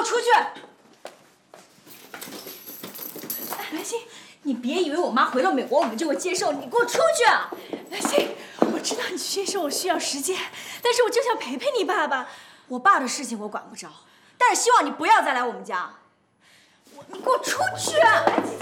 我出去！兰心，你别以为我妈回了美国我们就会接受你，给我出去！ 兰心，我知道你接受我需要时间，但是我就想陪陪你爸爸。 我爸的事情我管不着，但是希望你不要再来我们家。你给我出去！